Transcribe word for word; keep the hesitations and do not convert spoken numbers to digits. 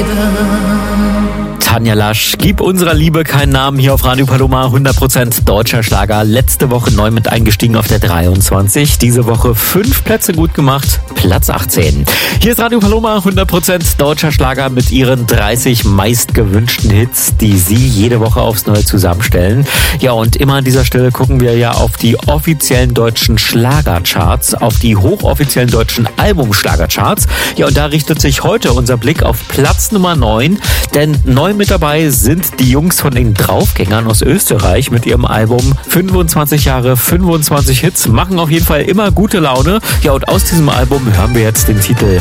Tanja Lasch, gib unserer Liebe keinen Namen hier auf Radio Paloma, hundert Prozent deutscher Schlager. Letzte Woche neu mit eingestiegen auf der dreiundzwanzig. Diese Woche fünf Plätze gut gemacht, Platz achtzehn. Hier ist Radio Paloma, hundert Prozent deutscher Schlager mit ihren dreißig meistgewünschten Hits, die Sie jede Woche aufs Neue zusammenstellen. Ja, und immer an dieser Stelle gucken wir ja auf die offiziellen deutschen Schlagercharts, auf die hochoffiziellen deutschen Albumschlagercharts. Ja, und da richtet sich heute unser Blick auf Platz Nummer neun, denn neu mit dabei sind die Jungs von den Draufgängern aus Österreich mit ihrem Album fünfundzwanzig Jahre, fünfundzwanzig Hits, machen auf jeden Fall immer gute Laune. Ja, und aus diesem Album hören wir jetzt den Titel